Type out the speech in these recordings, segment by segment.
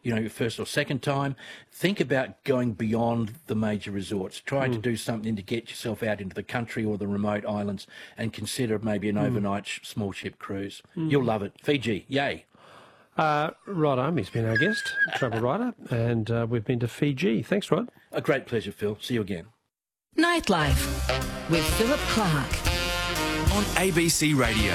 your first or second time, think about going beyond the major resorts. Try to do something to get yourself out into the country or the remote islands and consider maybe an overnight small ship cruise. You'll love it. Fiji, yay. Rod Army's been our guest, travel writer, and we've been to Fiji. Thanks, Rod. A great pleasure, Phil. See you again. Nightlife with Philip Clark on ABC Radio.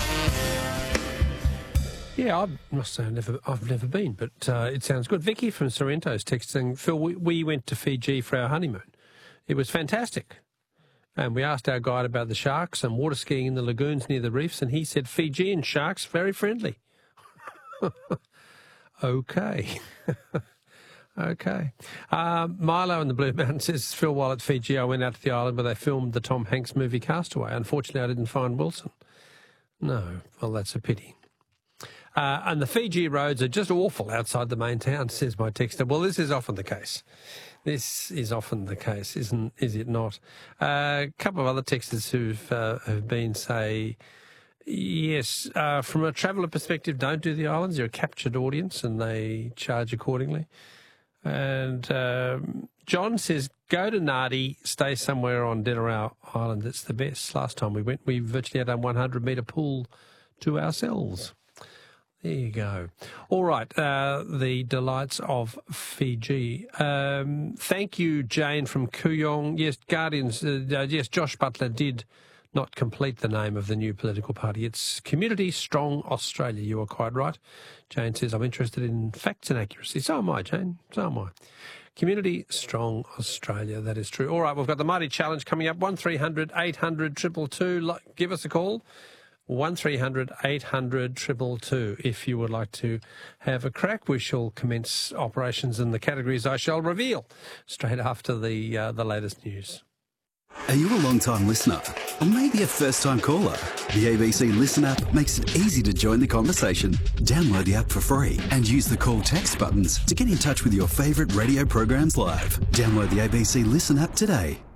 Yeah, I must say I've never been, but it sounds good. Vicky from Sorrento's texting, Phil, we went to Fiji for our honeymoon. It was fantastic. And we asked our guide about the sharks and water skiing in the lagoons near the reefs, and he said Fijian sharks, very friendly. Okay. Okay. Milo in the Blue Mountain says, Phil, while at Fiji, I went out to the island where they filmed the Tom Hanks movie Castaway. Unfortunately, I didn't find Wilson. No, well, that's a pity. And the Fiji roads are just awful outside the main town, says my texter. Well, this is often the case. This is often the case, is it not? A couple of other texters who've been, say, yes, from a traveller perspective, don't do the islands. You're a captured audience and they charge accordingly. And John says, go to Nadi, stay somewhere on Denarau Island. It's the best. Last time we went, we virtually had a 100-metre pool to ourselves. There you go. All right, the delights of Fiji. Thank you, Jane from Kooyong. Yes, Guardians, yes, Josh Butler did not complete the name of the new political party. It's Community Strong Australia. You are quite right. Jane says, I'm interested in facts and accuracy. So am I, Jane. So am I. Community Strong Australia. That is true. All right, we've got the Mighty Challenge coming up. 1300 800 222. Give us a call. 1300 800 222. If you would like to have a crack, we shall commence operations in the categories I shall reveal straight after the latest news. Are you a long-time listener? Or maybe a first-time caller? The ABC Listen app makes it easy to join the conversation. Download the app for free and use the call text buttons to get in touch with your favourite radio programs live. Download the ABC Listen app today.